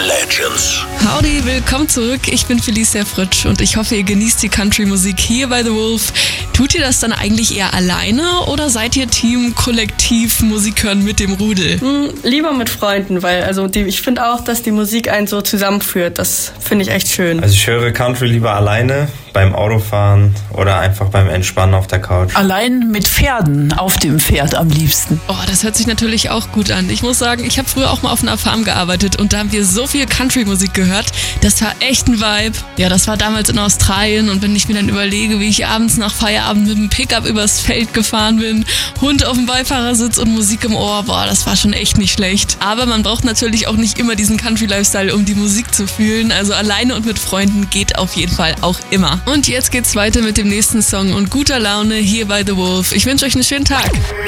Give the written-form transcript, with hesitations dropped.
Legends. Howdy, willkommen zurück. Ich bin Felicia Fritsch und ich hoffe, ihr genießt die Country-Musik hier bei The Wolf. Tut ihr das dann eigentlich eher alleine oder seid ihr Team, Kollektiv, Musik hören mit dem Rudel? Lieber mit Freunden, weil ich finde auch, dass die Musik einen so zusammenführt. Das finde ich echt schön. Also ich höre Country lieber alleine, beim Autofahren oder einfach beim Entspannen auf der Couch. Allein mit Pferden, auf dem Pferd am liebsten. Oh, das hört sich natürlich auch gut an. Ich muss sagen, ich habe früher auch mal auf einer Farm gearbeitet und da haben wir so viel Country-Musik gehört. Das war echt ein Vibe. Ja, das war damals in Australien und wenn ich mir dann überlege, wie ich abends nach Feierabend mit dem Pickup übers Feld gefahren bin, Hund auf dem Beifahrersitz und Musik im Ohr, boah, das war schon echt nicht schlecht. Aber man braucht natürlich auch nicht immer diesen Country-Lifestyle, um die Musik zu fühlen. Also alleine und mit Freunden geht auf jeden Fall auch immer. Und jetzt geht's weiter mit dem nächsten Song und guter Laune hier bei The Wolf. Ich wünsche euch einen schönen Tag.